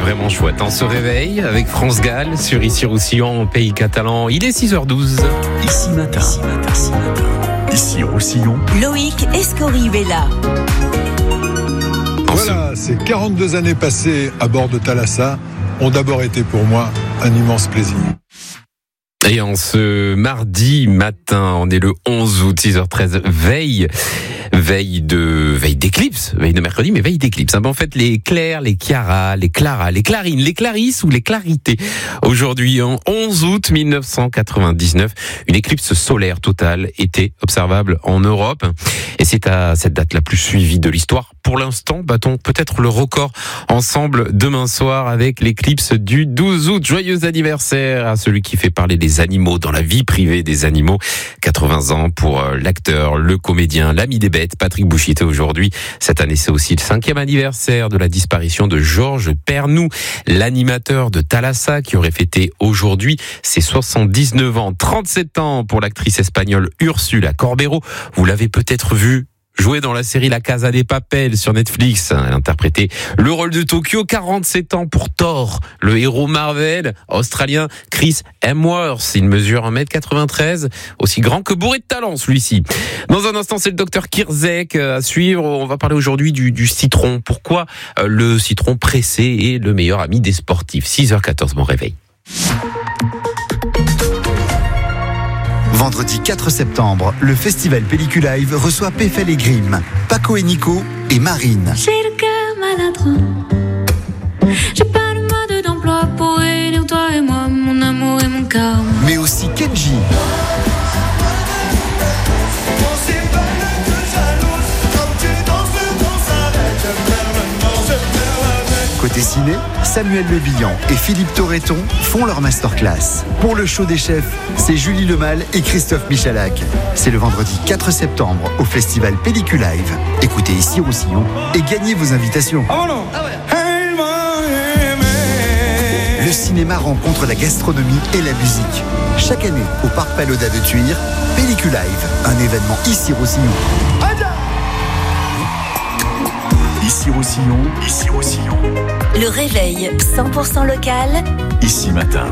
vraiment chouette. On se réveille avec France Gall sur Issy-Roussillon, Pays Catalan. Il est 6h12. Ici matin. Issy-Roussillon. Loïc Escorihuela. Voilà, ces 42 années passées à bord de Thalassa ont d'abord été pour moi un immense plaisir. Et en ce mardi matin, on est le 11 août, 6h13, veille d'éclipse, veille de mercredi, mais veille d'éclipse. En fait, les Clairs, les Chiara, les Clara, les Clarines, les Clarisses ou les Clarités. Aujourd'hui, en 11 août 1999, une éclipse solaire totale était observable en Europe. Et c'est à cette date la plus suivie de l'histoire. Pour l'instant, battons peut-être le record ensemble demain soir avec l'éclipse du 12 août. Joyeux anniversaire à celui qui fait parler des animaux dans la vie privée des animaux. 80 ans pour l'acteur, le comédien, l'ami des bêtes, Patrick Bouchité aujourd'hui. Cette année, c'est aussi le 5e anniversaire de la disparition de Georges Pernou, l'animateur de Thalassa qui aurait fêté aujourd'hui ses 79 ans. 37 ans pour l'actrice espagnole Ursula Corbero. Vous l'avez peut-être vu jouer dans la série La Casa de Papel sur Netflix. Elle interprétait le rôle de Tokyo. 47 ans pour Thor, le héros Marvel australien Chris Hemsworth. Il mesure 1m93, aussi grand que bourré de talent celui-ci. Dans un instant, c'est le docteur Kirzek à suivre. On va parler aujourd'hui du citron. Pourquoi le citron pressé est le meilleur ami des sportifs. 6h14, mon réveil. Vendredi 4 septembre, le festival Pelliculive reçoit Péfel et Grimm, Paco et Nico et Marine. J'ai le cœur maladroit. J'ai pas le mode d'emploi pour élire toi et moi, mon amour et mon karma. Mais aussi Kenji. Côté ciné, Samuel Le Bihan et Philippe Torreton font leur masterclass. Pour le show des chefs, c'est Julie Lemal et Christophe Michalak. C'est le vendredi 4 septembre au festival Pelliculive. Écoutez Issy-Roussillon et gagnez vos invitations. Le cinéma rencontre la gastronomie et la musique. Chaque année, au Parc Pagoda de Thuir, Pelliculive, un événement Issy-Roussillon. Issy-Roussillon. Le réveil 100% local. Ici matin.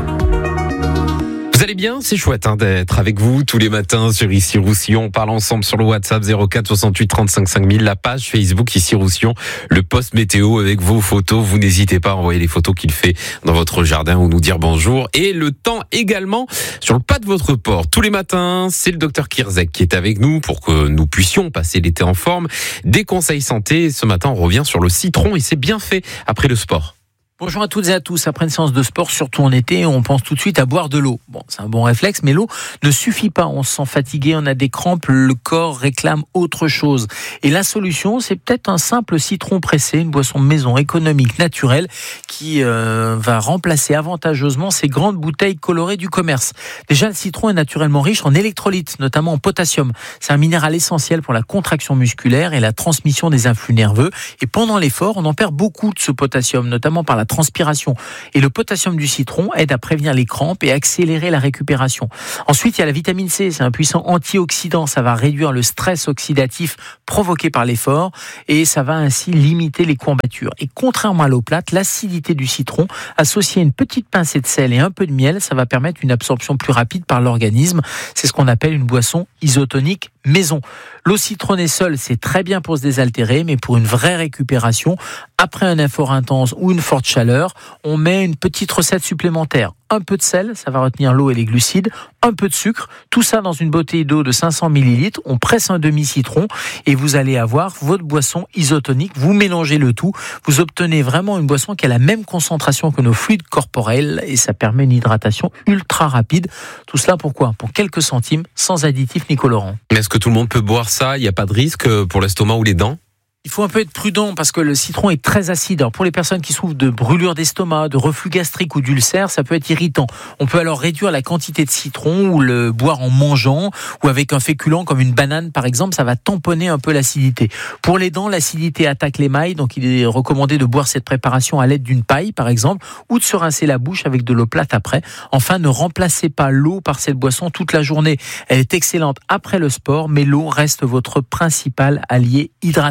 Vous allez bien? C'est chouette d'être avec vous tous les matins sur Issy-Roussillon. On parle ensemble sur le WhatsApp 04 68 35 5000, la page Facebook Issy-Roussillon, le post météo avec vos photos. Vous n'hésitez pas à envoyer les photos qu'il fait dans votre jardin ou nous dire bonjour. Et le temps également sur le pas de votre porte. Tous les matins, c'est le docteur Kirzek qui est avec nous pour que nous puissions passer l'été en forme. Des conseils santé. Ce matin, on revient sur le citron et c'est bien fait après le sport. Bonjour à toutes et à tous. Après une séance de sport, surtout en été, on pense tout de suite à boire de l'eau. Bon, c'est un bon réflexe, mais l'eau ne suffit pas. On se sent fatigué, on a des crampes, le corps réclame autre chose. Et la solution, c'est peut-être un simple citron pressé, une boisson maison économique, naturelle, qui va remplacer avantageusement ces grandes bouteilles colorées du commerce. Déjà, le citron est naturellement riche en électrolytes, notamment en potassium. C'est un minéral essentiel pour la contraction musculaire et la transmission des influx nerveux. Et pendant l'effort, on en perd beaucoup de ce potassium, notamment par la transpiration. Et le potassium du citron aide à prévenir les crampes et accélérer la récupération. Ensuite, il y a la vitamine C. C'est un puissant antioxydant. Ça va réduire le stress oxydatif provoqué par l'effort et ça va ainsi limiter les courbatures. Et contrairement à l'eau plate, l'acidité du citron, associée à une petite pincée de sel et un peu de miel, ça va permettre une absorption plus rapide par l'organisme. C'est ce qu'on appelle une boisson isotonique maison. L'eau citronnée seule, c'est très bien pour se désaltérer, mais pour une vraie récupération, après un effort intense ou une forte chaleur, on met une petite recette supplémentaire. Un peu de sel, ça va retenir l'eau et les glucides, un peu de sucre, tout ça dans une bouteille d'eau de 500 ml, on presse un demi-citron et vous allez avoir votre boisson isotonique, vous mélangez le tout, vous obtenez vraiment une boisson qui a la même concentration que nos fluides corporels et ça permet une hydratation ultra rapide. Tout cela pourquoi? Pour quelques centimes, sans additifs ni colorants. Est-ce que tout le monde peut boire ça? Il n'y a pas de risque pour l'estomac ou les dents? Il faut un peu être prudent parce que le citron est très acide. Alors pour les personnes qui souffrent de brûlure d'estomac, de reflux gastrique ou d'ulcère, ça peut être irritant. On peut alors réduire la quantité de citron ou le boire en mangeant ou avec un féculent comme une banane par exemple, ça va tamponner un peu l'acidité. Pour les dents, l'acidité attaque l'émail, donc il est recommandé de boire cette préparation à l'aide d'une paille par exemple ou de se rincer la bouche avec de l'eau plate après. Enfin, ne remplacez pas l'eau par cette boisson toute la journée. Elle est excellente après le sport, mais l'eau reste votre principal allié hydratation.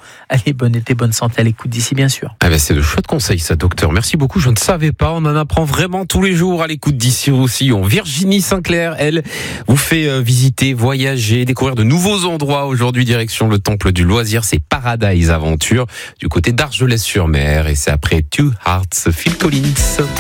Allez, bon été, bonne santé à l'écoute d'ici, bien sûr. Ah ben c'est de chouettes conseils, ça, docteur. Merci beaucoup. Je ne savais pas. On en apprend vraiment tous les jours à l'écoute d'ici aussi. Virginie Sinclair, elle, vous fait visiter, voyager, découvrir de nouveaux endroits. Aujourd'hui, direction le temple du loisir. C'est Paradise Aventure du côté d'Argelès-sur-Mer. Et c'est après Two Hearts, Phil Collins.